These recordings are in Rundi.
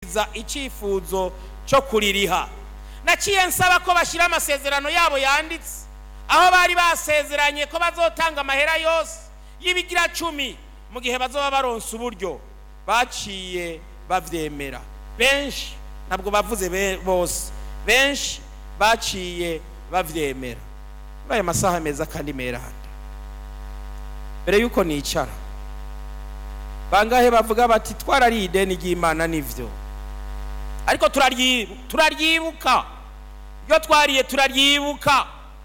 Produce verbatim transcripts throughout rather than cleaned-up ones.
kubahiriza icyifuzo cyo kuririha. Naciye nsaba ko bashyira amasezerano yabo yanditse aho bari basezeranye ko bazotanga amahera yose y'ibigira cumi mu gihe bazoba baronsa uburyo. Baciye bavyemera. Benshi ntabwo bavuze bose, benshi baciye bavyemera. Muri aya masaha meza kandi meranda, mbere yuko nicara, bangahe bavuga bati twarariye ideni ry'Imana? Nivyo, ariko turaryibuka iryo twariye, turaryibuka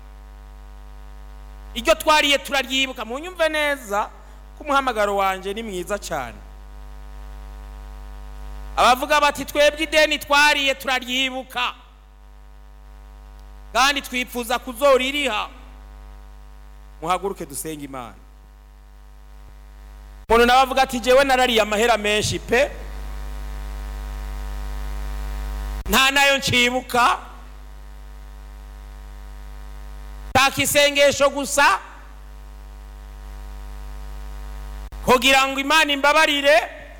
iryo twariye, turaryibuka. Munyumve neza ko umuhamagaro wanje ni mwiza cyane. Abavuga bati twebwe ideni twariye turaryibuka kandi twifuza kuzoririha, muhaguruke dusenga Imana. Umuntu nabavuga ati jewe narariye amahera menshi pe, nta nayo ncibuka, takisengesho gusa kugira ngo Imana imbabarire,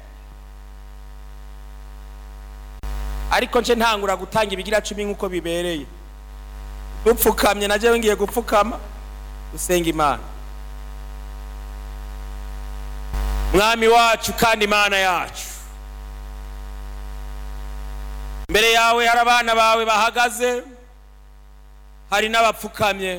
ariko nce ntangura gutanga ibigira cumi nk'uko bibereye. Dupfukamye, na jewe ngiye gupfukama dusenga Imana. Mwami wacu kandi Imana yacu, mbere yawe hari abana bawe bahagaze, hari n'abapfukamye,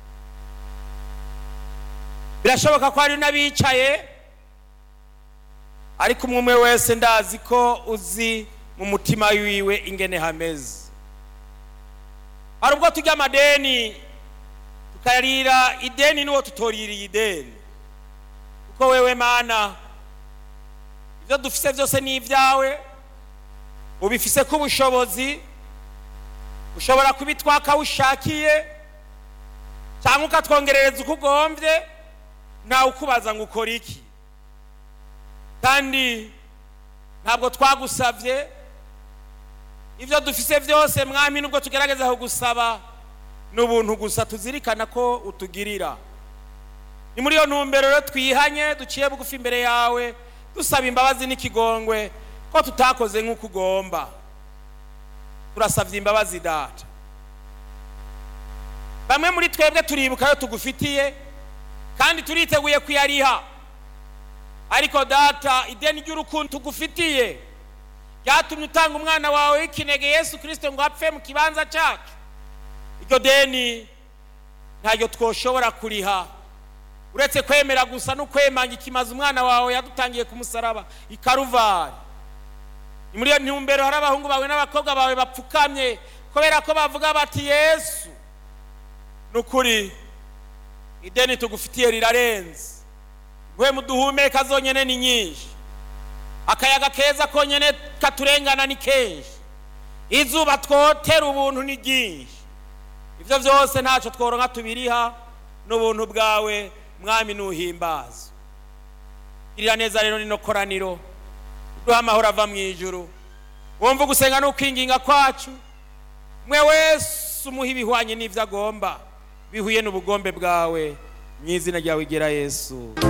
birashoboka ko hari n'abicaye, ariko umwe wese ndazi ko uzi mu mutima wiwe ingene hameze. Hari ubwo tujya amadeni tukarira ideni n'uwo tutoririye ideni, kuko wewe Mana ibyo dufise byose ni ibyawe, ubifise ku bushobozi, ushobora kubitwaka ushakiye cyangwa ukatwongerereza uko ugombye, ntawe ukubaza ngo ukora iki. Kandi ntabwo twagusabye ibyo dufise byose Mwami, nubwo tugerageza aho gusaba n'ubuntu gusa, tuzirikana ko utugirira. Ni muri iyo ntumbero rero twihanye, duciye bugufi imbere yawe, dusaba imbabazi n'ikigongwe ko tutakoze nk'uko ugomba. Turasabye imbabazi Data. Bamwe muri twebwe turibuka yo tugufitiye kandi turiteguye kuyariha, ariko Data, ideni ry'urukundo tugufitiye ryatumye utanga umwana wawe w'ikinege Yesu Kristo ngo apfe mu kibanza cyacu. Iryo deni ntaryo twoshobora kuriha uretse kwemera gusa no kwemanga ikimaze umwana wawe yadutangiye ku musaraba i Karuvari. Ni muri iyo ntumbero hari abahungu bawe n'abakobwa bawe bapfukamye kubera ko bavuga bati Yesu, nukuri ideni tugufitiye rirarenze, gwe muduhumeka zonyene ni nyinshi, akayaga keza konyene katurengana ni kenshi, izuba twotera ubuntu ni ryinshi. Ivyo byose ntacyo tworonka tubiriha n'ubuntu bwawe Mwami, nuhimbaza. Girira neza rero nino koraniro, duha amahoro ava mu ijuru, wumva gusenga no kwinginga kwacu, mwe wese umuha ibihwanye n'ivyo agomba bihuye n'ubugombe bwawe, mu izina ryawe gera Yesu.